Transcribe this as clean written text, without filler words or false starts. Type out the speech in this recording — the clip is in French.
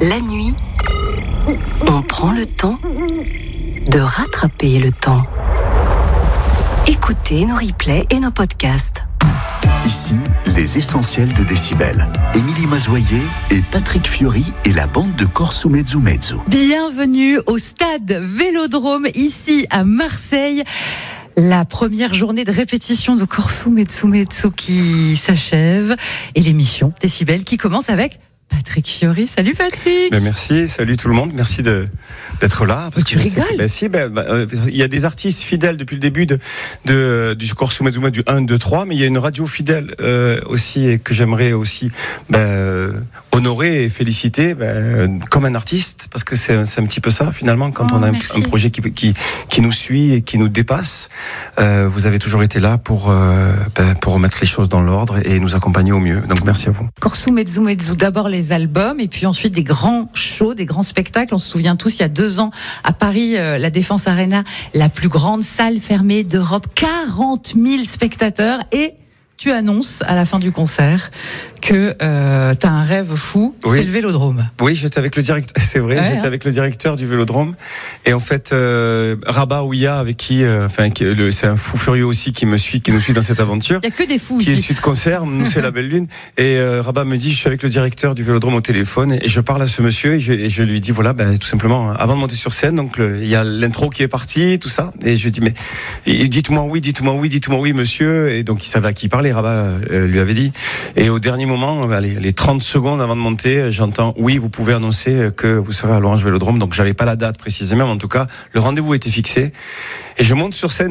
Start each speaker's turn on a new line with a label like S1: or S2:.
S1: La nuit, on prend le temps de rattraper le temps. Écoutez nos replays et nos podcasts.
S2: Ici, les essentiels de Décibel. Émilie Mazoyer et Patrick Fiori et la bande de Corso Mezzo Mezzo.
S3: Bienvenue au stade Vélodrome, ici à Marseille. La première journée de répétition de Corso Mezzo Mezzo qui s'achève et l'émission Décibel qui commence avec Patrick Fiori. Salut Patrick.
S4: Merci, salut tout le monde, merci d'être là.
S3: Parce tu rigoles.
S4: Il y a des artistes fidèles depuis le début du Corso Mezzo Mezzo du 1, 2, 3, mais il y a une radio fidèle aussi et que j'aimerais aussi honorer et féliciter comme un artiste, parce que c'est un petit peu ça finalement quand on a un projet qui nous suit et qui nous dépasse. Vous avez toujours été là pour remettre les choses dans l'ordre et nous accompagner au mieux. Donc merci à vous.
S3: Corso Mezzo Mezzo, d'abord les albums et puis ensuite des grands shows, des grands spectacles. On se souvient tous, il y a 2 ans à Paris, la Défense Arena, la plus grande salle fermée d'Europe, 40 000 spectateurs, et tu annonces à la fin du concert que t'as un rêve fou, c'est le Vélodrome.
S4: Oui, j'étais avec le directeur, c'est vrai, j'étais avec le directeur du Vélodrome, et en fait Rabat Ouya, avec qui, c'est un fou furieux aussi qui nous suit dans cette aventure.
S3: Il y a que des fous
S4: qui
S3: ici.
S4: est issu de concert, nous c'est la belle lune, et Rabat me dit, je suis avec le directeur du Vélodrome au téléphone, et je parle à ce monsieur et je lui dis voilà, tout simplement, avant de monter sur scène, donc il y a l'intro qui est parti, tout ça, et je lui dis mais dites-moi oui monsieur, et donc il savait à qui parler. Rabat lui avait dit, et au dernier moment, les 30 secondes avant de monter, j'entends oui, vous pouvez annoncer que vous serez à l'Orange Vélodrome. Donc j'avais pas la date précisément, mais en tout cas le rendez-vous était fixé et je monte sur scène.